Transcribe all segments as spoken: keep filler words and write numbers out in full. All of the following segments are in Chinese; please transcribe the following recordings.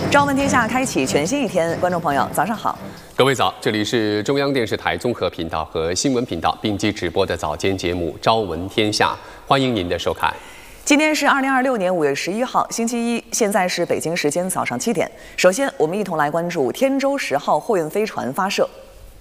朝闻天下开启全新一天，观众朋友早上好， 各位早，这里是中央电视台综合频道和新闻频道并机直播的早间节目《朝闻天下》，欢迎您的收看。 今天是二零二六年五月十一号，星期一，现在是北京时间早上七点。首先，我们一同来关注天舟十号货运飞船发射。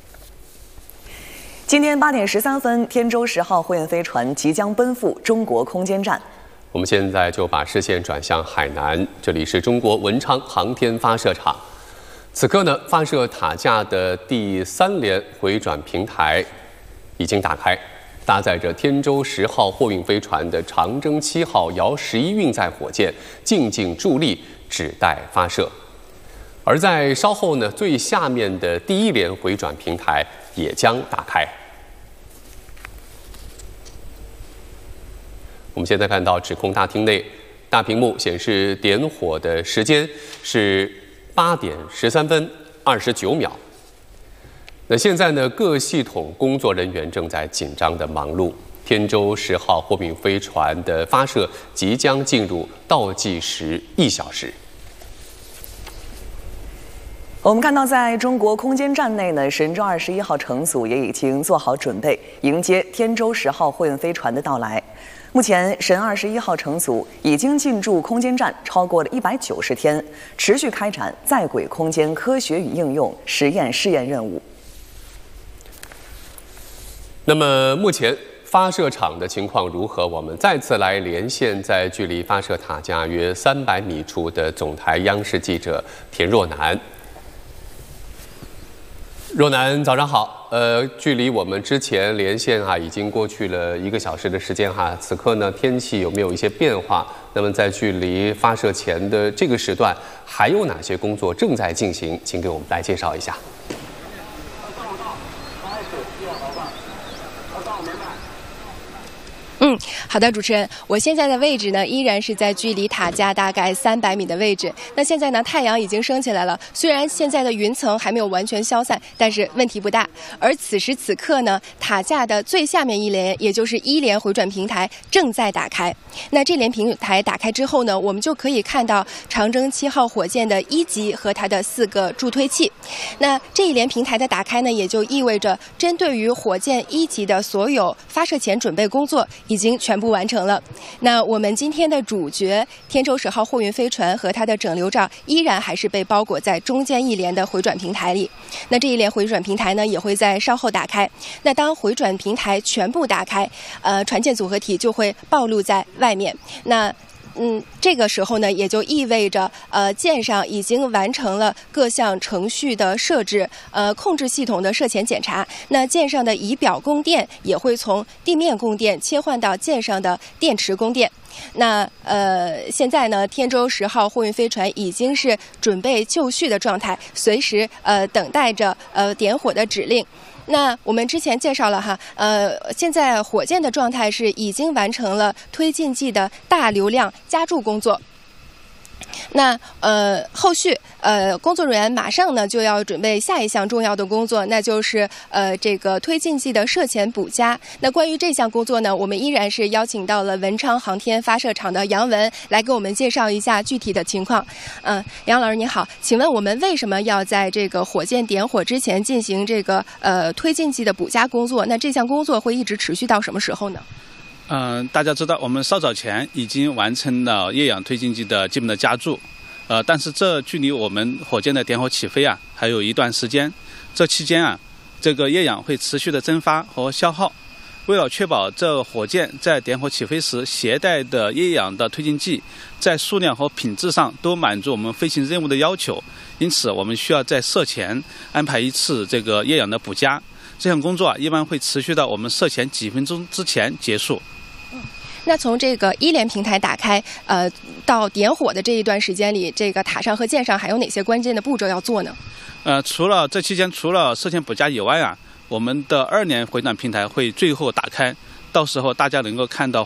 今天八点十三分，天舟十号货运飞船即将奔赴中国空间站。 我们现在就把视线转向海南，这里是中国文昌航天发射场。此刻呢，发射塔架的第三连回转平台已经打开，搭载着天舟十号货运飞船的长征七号遥十一运载火箭静静伫立，指待发射。而在稍后呢，最下面的第一连回转平台也将打开。我们现在看到指控大厅内，大屏幕显示点火的时间是八点十三分二十九秒。那现在呢，各系统工作人员正在紧张的忙碌。天舟十号货运飞船的发射即将进入倒计时一小时。 我们看到，在中国空间站内呢，神舟二十一号乘组也已经做好准备，迎接天舟十号货运飞船的到来。目前，神二十一号乘组已经进驻空间站超过了一百九十天，持续开展在轨空间科学与应用实验试验任务。 那么，目前发射场的情况如何？我们再次来连线在距离发射塔架约三百米处的总台央视记者田若楠。若楠，早上好。呃，距离我们之前连线哈、啊，已经过去了一个小时的时间哈。此刻呢，天气有没有一些变化？那么在距离发射前的这个时段，还有哪些工作正在进行？请给我们来介绍一下。 嗯，好的，主持人，我现在的位置呢，依然是在距离塔架大概三百米的位置。那现在呢，太阳已经升起来了，虽然现在的云层还没有完全消散，但是问题不大。而此时此刻呢，塔架的最下面一连，也就是一连回转平台正在打开。那这连平台打开之后呢，我们就可以看到长征七号火箭的一级和它的四个助推器。那这一连平台的打开呢，也就意味着针对于火箭一级的所有发射前准备工作已经全部完成了。那我们今天的主角天舟十号货运飞船和它的整流罩依然还是被包裹在中间一连的回转平台里。那这一连回转平台呢，也会在稍后打开。那当回转平台全部打开，呃，船舰组合体就会暴露在外面。那嗯，这个时候呢，也就意味着，呃，舰上已经完成了各项程序的设置，呃，控制系统的涉前检查。那舰上的仪表供电也会从地面供电切换到舰上的电池供电。那呃，现在呢，天舟十号货运飞船已经是准备就绪的状态，随时呃等待着呃点火的指令。那我们之前介绍了哈，呃，现在火箭的状态是已经完成了推进剂的大流量加注工作。那呃，后续呃，工作人员马上呢就要准备下一项重要的工作，那就是呃这个推进剂的射前补加。那关于这项工作呢，我们依然是邀请到了文昌航天发射场的杨文来给我们介绍一下具体的情况。嗯、呃，杨老师你好，请问我们为什么要在这个火箭点火之前进行这个呃推进剂的补加工作？那这项工作会一直持续到什么时候呢？ 嗯、呃，大家知道，我们稍早前已经完成了液氧推进剂的基本的加注，呃，但是这距离我们火箭的点火起飞啊，还有一段时间。这期间啊，这个液氧会持续的蒸发和消耗。为了确保这火箭在点火起飞时携带的液氧的推进剂在数量和品质上都满足我们飞行任务的要求，因此我们需要在射前安排一次这个液氧的补加。这项工作啊，一般会持续到我们射前几分钟之前结束。 那从这个一连平台打开，呃，到点火的这一段时间里，这个塔上和舰上还有哪些关键的步骤要做呢？ 呃，除了这期间除了射前补加以外啊，我们的二连回转平台会最后打开，到时候大家能够看到